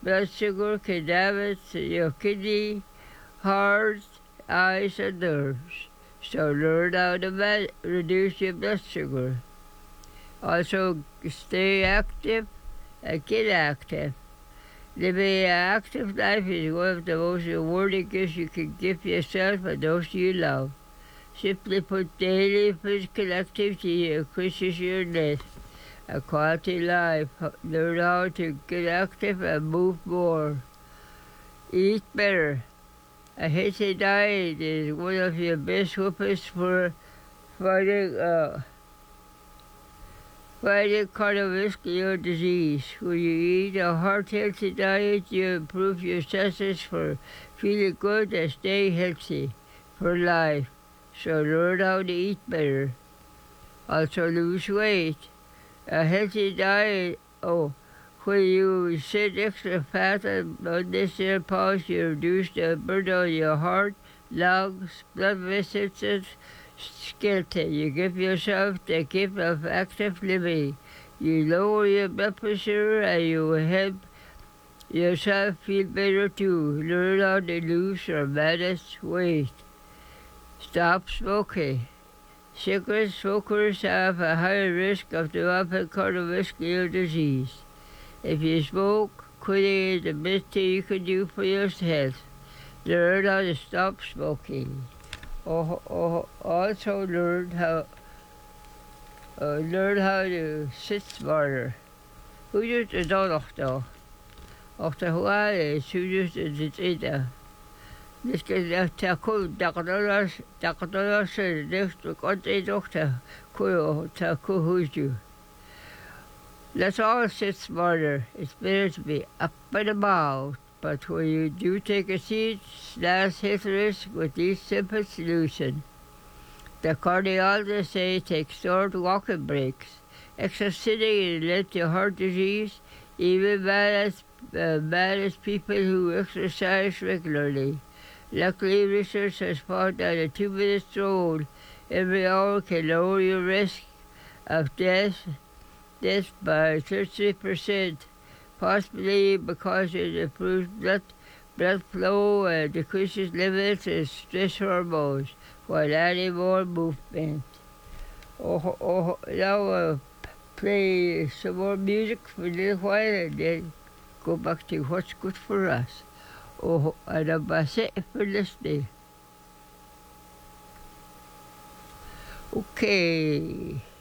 blood sugar can damage your kidney, heart, eyes, and nerves. So learn how to reduce your blood sugar. Also, stay active and get active. Living an active life is one of the most rewarding gifts you can give yourself and those you love. Simply put, daily physical activity increases your net and quality life. Learn how to get active and move more. Eat better. A healthy diet is one of your best weapons for fighting cardiovascular disease. When you eat a heart-healthy diet, you improve your chances for feeling good and stay healthy for life. So learn how to eat better. Also lose weight. A healthy diet, when you shed extra fat and unnecessary pounds, you reduce the burden on your heart, lungs, blood vessels, and skeleton. You give yourself the gift of active living. You lower your blood pressure and you will help yourself feel better too. Learn how to lose or manage weight. Stop smoking. Cigarette smokers have a higher risk of developing cardiovascular disease. If you smoke, quitting is the best thing you can do for your health. Learn how to stop smoking. Also learn how to sit smarter. Hoe doet het dan nog toch? Of de hoe is, hoe doet het eten? Dus ik dacht, dat is niet altijd ook te hoe doen. Let's all sit smarter. It's better to be up and about. But when you do take a seat, slash hit risk with these simple solutions. The cardiologists say take short walking breaks. Extra sitting and lead to heart disease, even manage people who exercise regularly. Luckily, research has found that a 2-minute stroll every hour can lower your risk of death by 30%, possibly because it improves blood flow and decreases levels of stress hormones while adding more movement. Now I'll play some more music for a little while and then go back to what's good for us. And that's it for listening. Okay.